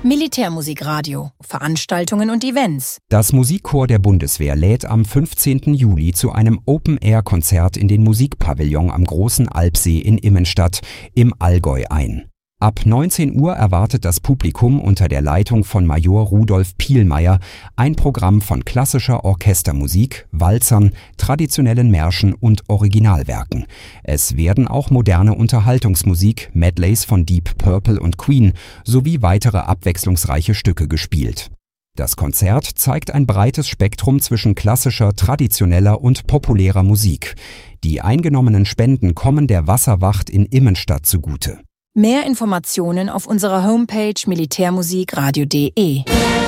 Militärmusikradio, Veranstaltungen und Events. Das Musikchor der Bundeswehr lädt am 15. Juli zu einem Open-Air-Konzert in den Musikpavillon am Großen Alpsee in Immenstadt im Allgäu ein. Ab 19 Uhr erwartet das Publikum unter der Leitung von Major Rudolf Pielmeier ein Programm von klassischer Orchestermusik, Walzern, traditionellen Märschen und Originalwerken. Es werden auch moderne Unterhaltungsmusik, Medleys von Deep Purple und Queen sowie weitere abwechslungsreiche Stücke gespielt. Das Konzert zeigt ein breites Spektrum zwischen klassischer, traditioneller und populärer Musik. Die eingenommenen Spenden kommen der Wasserwacht in Immenstadt zugute. Mehr Informationen auf unserer Homepage militärmusikradio.de.